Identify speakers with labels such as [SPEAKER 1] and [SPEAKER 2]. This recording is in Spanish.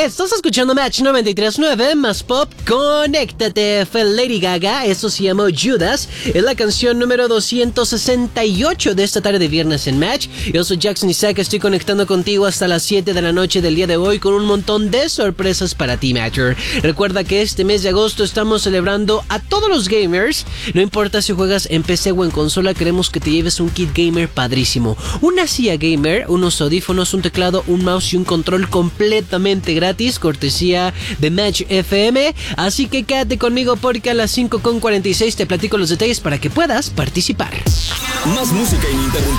[SPEAKER 1] Estás escuchando Match 93.9 más pop. Conéctate, fue Lady Gaga. Eso se llamó Judas. Es la canción número 268 de esta tarde de viernes en Match. Yo soy Jackson Isaac. Estoy conectando contigo hasta las 7 de la noche del día de hoy con un montón de sorpresas para ti, Matcher. Recuerda que este mes de agosto estamos celebrando a todos los gamers. No importa si juegas en PC o en consola, queremos que te lleves un kit gamer padrísimo. Una silla gamer, unos audífonos, un teclado, un mouse y un control completamente gratis, cortesía de Match FM. Así que quédate conmigo porque a las 5:46 te platico los detalles para que puedas participar.
[SPEAKER 2] Más música ininterrumpida.